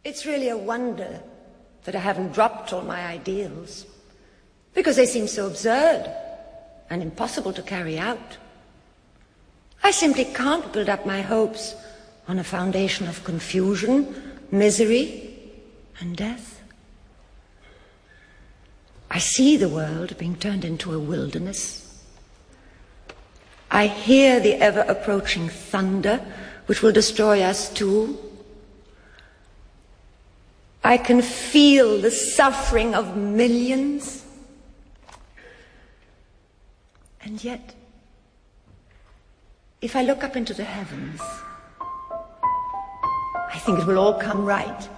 It's really a wonder that I haven't dropped all my ideals, because they seem so absurd and impossible to carry out. I simply can't build up my hopes on a foundation of confusion, misery, and death. I see the world being turned into a wilderness. I hear the ever-approaching thunder, which will destroy us too. I can feel the suffering of millions. And yet, if I look up into the heavens, I think it will all come right.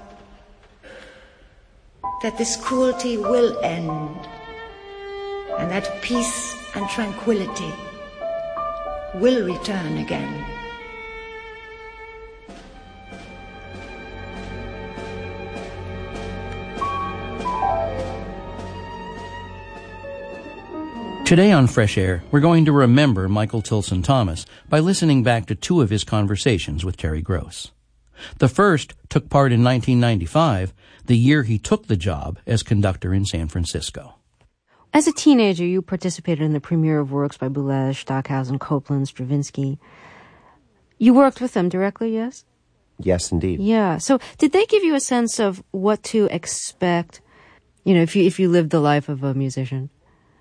That this cruelty will end, and that peace and tranquility will return again. Today on Fresh Air, we're going to remember Michael Tilson Thomas by listening back to two of his conversations with Terry Gross. The first took part in 1995, the year he took the job as conductor in San Francisco. As a teenager, you participated in the premiere of works by Boulez, Stockhausen, Copland, Stravinsky. You worked with them directly, yes? Yes, indeed. Yeah. So did they give you a sense of what to expect, if you lived the life of a musician?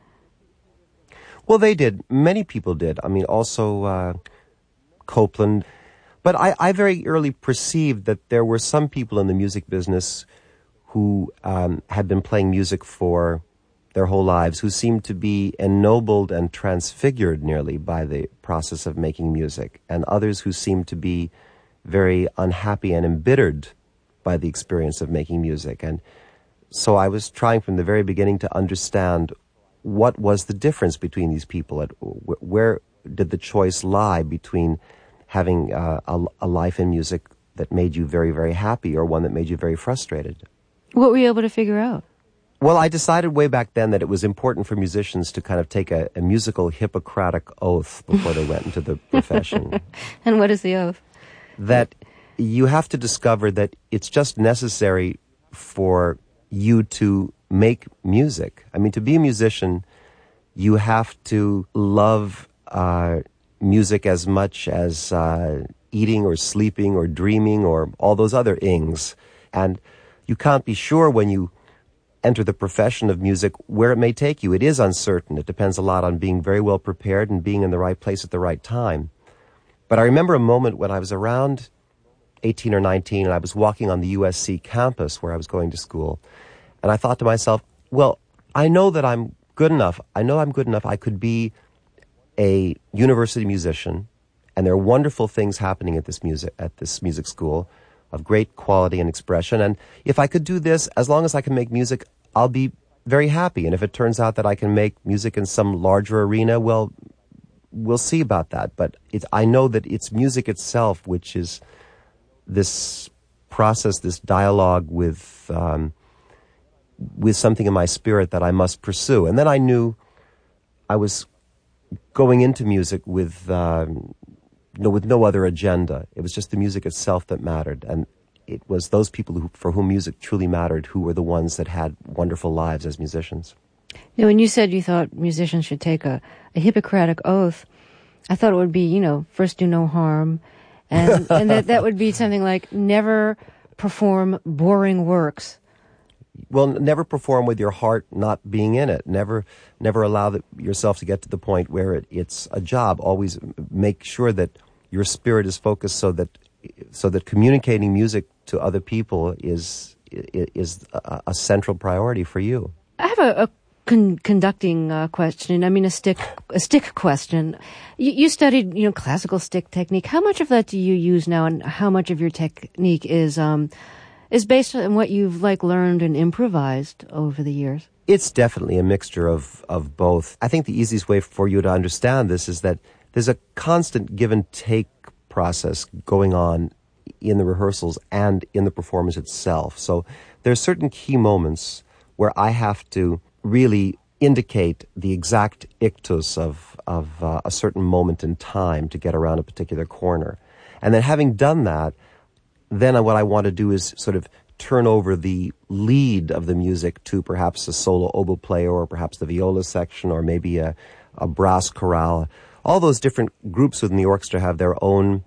Well, they did. Many people did. I mean, also Copland. But I very early perceived that there were some people in the music business who had been playing music for their whole lives, who seemed to be ennobled and transfigured nearly by the process of making music, and others who seemed to be very unhappy and embittered by the experience of making music. And so I was trying from the very beginning to understand what was the difference between these people? Where did the choice lie between having a life in music that made you very, very happy or one that made you very frustrated? What were you able to figure out? Well, I decided way back then that it was important for musicians to kind of take a musical Hippocratic oath before they went into the profession. And what is the oath? That you have to discover that it's just necessary for you to make music. I mean, to be a musician, you have to love music as much as eating or sleeping or dreaming or all those other ings. And you can't be sure when you enter the profession of music where it may take you. It is uncertain. It depends a lot on being very well prepared and being in the right place at the right time. But I remember a moment when I was around 18 or 19 and I was walking on the USC campus where I was going to school. And I thought to myself, well, I know that I'm good enough. I know I'm good enough. I could be a university musician, and there are wonderful things happening at this music school of great quality and expression. And if I could do this, as long as I can make music, I'll be very happy. And if it turns out that I can make music in some larger arena, well, we'll see about that. But I know that it's music itself, which is this process, this dialogue with something in my spirit that I must pursue. And then I knew I was going into music with no other agenda. It was just the music itself that mattered. And it was those people for whom music truly mattered who were the ones that had wonderful lives as musicians. Now, when you said you thought musicians should take a Hippocratic oath, I thought it would be, first do no harm. And that would be something like never perform boring works. Well, never perform with your heart not being in it. Never allow yourself to get to the point where it's a job. Always make sure that your spirit is focused so that communicating music to other people is a central priority for you. I have a conducting question. I mean, a stick question. You studied, classical stick technique. How much of that do you use now, and how much of your technique is based on what you've learned and improvised over the years? It's definitely a mixture of both. I think the easiest way for you to understand this is that there's a constant give and take process going on in the rehearsals and in the performance itself. So there's certain key moments where I have to really indicate the exact ictus of a certain moment in time to get around a particular corner. And then having done that, then what I want to do is sort of turn over the lead of the music to perhaps a solo oboe player or perhaps the viola section or maybe a brass chorale. All those different groups within the orchestra have their own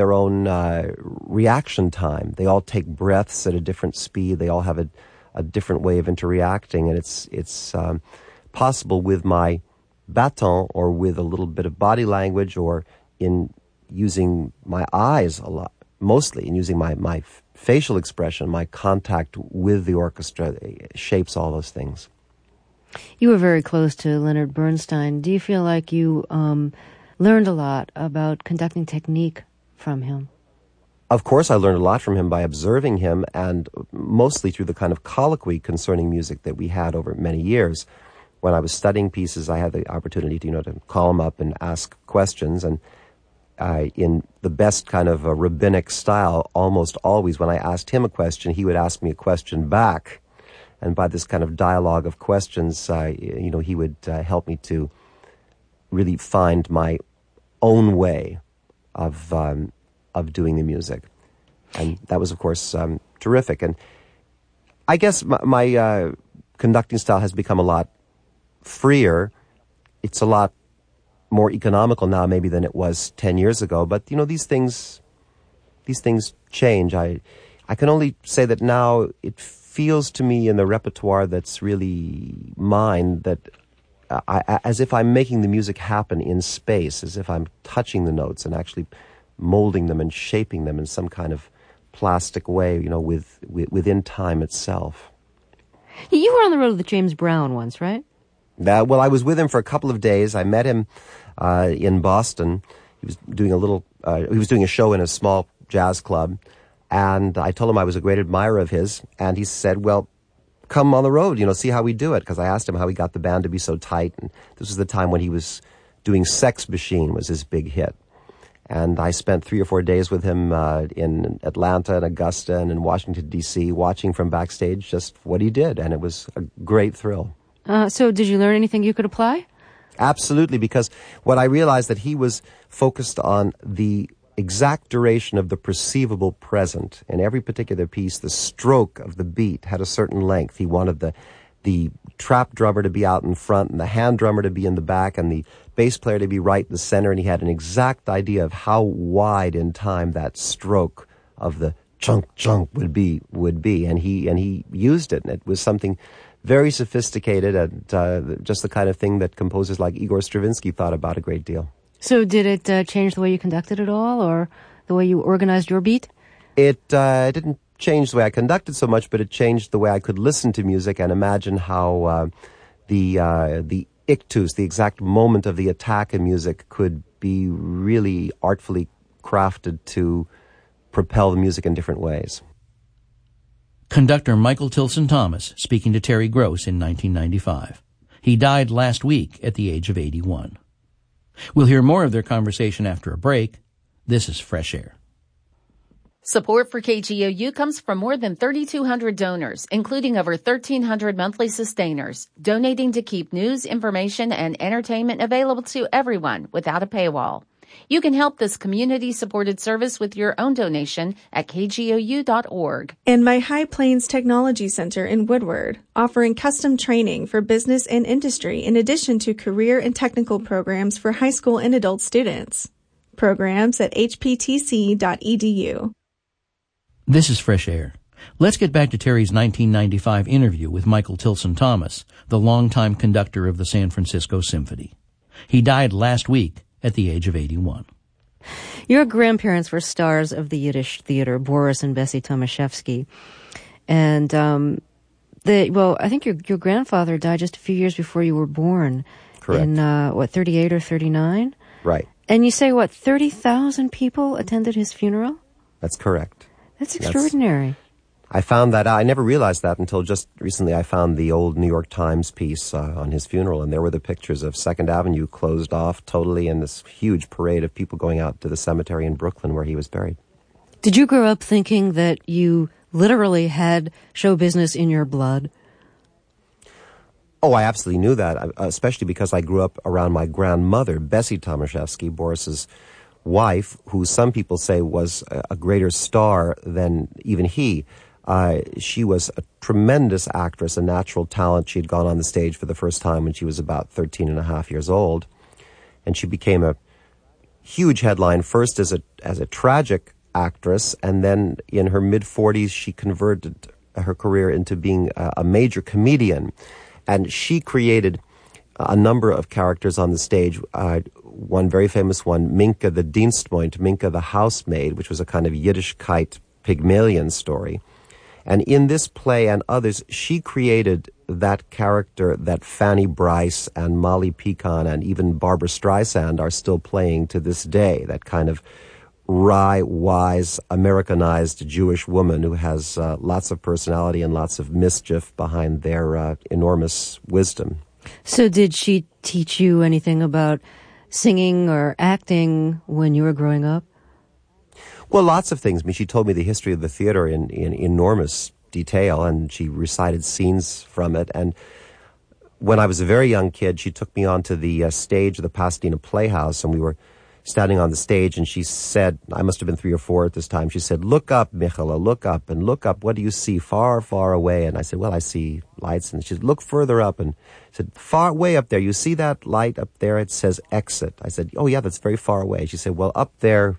reaction time. They all take breaths at a different speed. They all have a different way of interacting, and it's possible with my baton or with a little bit of body language or in using my eyes a lot, mostly, and using my facial expression, my contact with the orchestra shapes all those things. You were very close to Leonard Bernstein. Do you feel like you learned a lot about conducting technique from him? Of course, I learned a lot from him by observing him, and mostly through the kind of colloquy concerning music that we had over many years. When I was studying pieces, I had the opportunity to call him up and ask questions, and in the best kind of a rabbinic style, almost always when I asked him a question, he would ask me a question back. And by this kind of dialogue of questions, he would help me to really find my own way of doing the music. And that was, of course, terrific. And I guess my conducting style has become a lot freer. It's a lot more economical now maybe than it was 10 years ago. But, these things change. I can only say that now it feels to me in the repertoire that's really mine that as if I'm making the music happen in space, as if I'm touching the notes and actually molding them and shaping them in some kind of plastic way, within time itself. You were on the road with James Brown once, right? Well, I was with him for a couple of days. I met him in Boston. He was doing a show in a small jazz club, and I told him I was a great admirer of his, and he said, well, come on the road, see how we do it, because I asked him how he got the band to be so tight, and this was the time when he was doing Sex Machine was his big hit. And I spent 3 or 4 days with him in Atlanta and Augusta and in Washington, D.C., watching from backstage just what he did, and it was a great thrill. So did you learn anything you could apply? Absolutely, because what I realized that he was focused on the exact duration of the perceivable present. In every particular piece, the stroke of the beat had a certain length. He wanted the trap drummer to be out in front and the hand drummer to be in the back and the bass player to be right in the center, and he had an exact idea of how wide in time that stroke of the chunk chunk would be, and he used it, and it was something very sophisticated and just the kind of thing that composers like Igor Stravinsky thought about a great deal. So did it change the way you conducted it all, or the way you organized your beat? It didn't change the way I conducted so much, but it changed the way I could listen to music and imagine how the ictus, the exact moment of the attack in music, could be really artfully crafted to propel the music in different ways. Conductor Michael Tilson Thomas speaking to Terry Gross in 1995. He died last week at the age of 81. We'll hear more of their conversation after a break. This is Fresh Air. Support for KGOU comes from more than 3,200 donors, including over 1,300 monthly sustainers, donating to keep news, information, and entertainment available to everyone without a paywall. You can help this community-supported service with your own donation at kgou.org. And my High Plains Technology Center in Woodward, offering custom training for business and industry in addition to career and technical programs for high school and adult students. Programs at hptc.edu. This is Fresh Air. Let's get back to Terry's 1995 interview with Michael Tilson Thomas, the longtime conductor of the San Francisco Symphony. He died last week at the age of 81. Your grandparents were stars of the Yiddish theater, Boris and Bessie Tomaszewski. And, I think your grandfather died just a few years before you were born. Correct. In, 38 or 39? Right. And you say, 30,000 people attended his funeral? That's correct. That's extraordinary. I found that I never realized that until just recently. I found the old New York Times piece on his funeral, and there were the pictures of 2nd Avenue closed off totally and this huge parade of people going out to the cemetery in Brooklyn where he was buried. Did you grow up thinking that you literally had show business in your blood? Oh, I absolutely knew that, especially because I grew up around my grandmother, Bessie Tomaszewski, Boris's wife, who some people say was a greater star than even he. She was a tremendous actress, a natural talent. She had gone on the stage for the first time when she was about 13 and a half years old. And she became a huge headline, first as a tragic actress, and then in her mid-40s she converted her career into being a major comedian. And she created a number of characters on the stage. One very famous one, Minka the Dienstmeid, Minka the housemaid, which was a kind of Yiddishkeit Pygmalion story. And in this play and others, she created that character that Fanny Brice and Molly Picon and even Barbara Streisand are still playing to this day, that kind of wry, wise, Americanized Jewish woman who has lots of personality and lots of mischief behind their enormous wisdom. So did she teach you anything about singing or acting when you were growing up? Well, lots of things. I mean, she told me the history of the theater in enormous detail, and she recited scenes from it. And when I was a very young kid, she took me onto the stage of the Pasadena Playhouse, and we were standing on the stage, and she said, I must have been 3 or 4 at this time, she said, "Look up, Michala, look up, and look up. What do you see far, far away?" And I said, "Well, I see lights." And she said, "Look further up." And said, "Far way up there. You see that light up there? It says exit." I said, "Oh, yeah, that's very far away." She said, "Well, up there,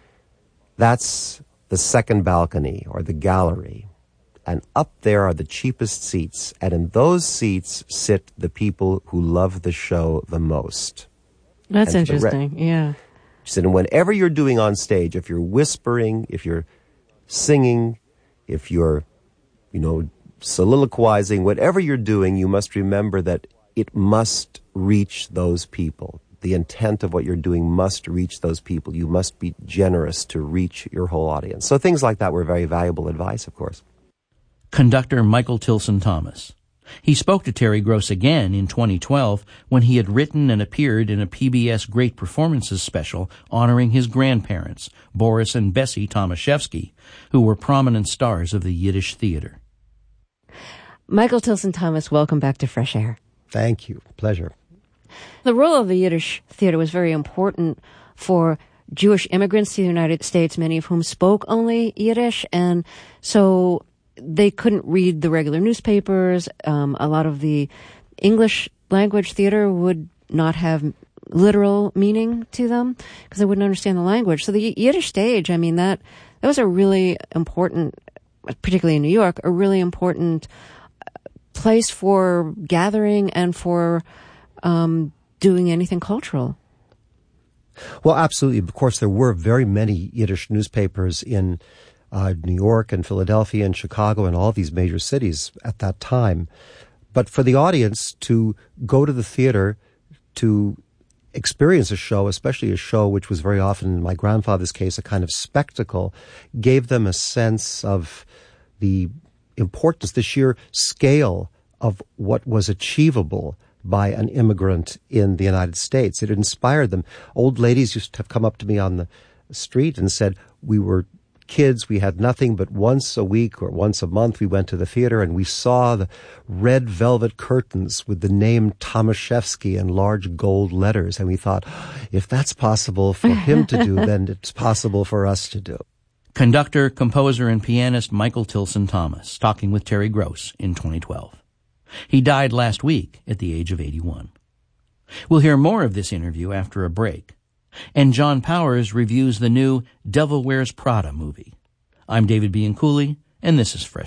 that's the second balcony or the gallery. And up there are the cheapest seats. And in those seats sit the people who love the show the most." That's interesting, yeah. She said, and whenever you're doing on stage, if you're whispering, if you're singing, if you're, soliloquizing, whatever you're doing, you must remember that it must reach those people. The intent of what you're doing must reach those people. You must be generous to reach your whole audience. So things like that were very valuable advice, of course. Conductor Michael Tilson Thomas. He spoke to Terry Gross again in 2012 when he had written and appeared in a PBS Great Performances special honoring his grandparents, Boris and Bessie Tomaszewski, who were prominent stars of the Yiddish theater. Michael Tilson Thomas, welcome back to Fresh Air. Thank you. Pleasure. The role of the Yiddish theater was very important for Jewish immigrants to the United States, many of whom spoke only Yiddish, and so they couldn't read the regular newspapers. A lot of the English language theater would not have literal meaning to them because they wouldn't understand the language. So the Yiddish stage, that was a really important, particularly in New York, a really important place for gathering and for doing anything cultural. Well, absolutely. Of course, there were very many Yiddish newspapers in New York and Philadelphia and Chicago and all these major cities at that time. But for the audience to go to the theater to experience a show, especially a show which was very often, in my grandfather's case, a kind of spectacle, gave them a sense of the importance, the sheer scale of what was achievable by an immigrant in the United States. It inspired them. Old ladies used to have come up to me on the street and said, we were kids, we had nothing, but once a week or once a month we went to the theater and we saw the red velvet curtains with the name Tomaszewski in large gold letters. And we thought, if that's possible for him to do, then it's possible for us to do. Conductor, composer, and pianist Michael Tilson Thomas, talking with Terry Gross in 2012. He died last week at the age of 81. We'll hear more of this interview after a break. And John Powers reviews the new Devil Wears Prada movie. I'm David Bianculli, and this is Fresh